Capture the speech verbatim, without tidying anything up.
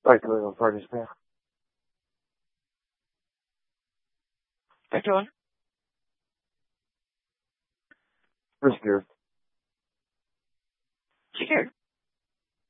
Like to live on Party Spam. Hey, Tyler. Riskier.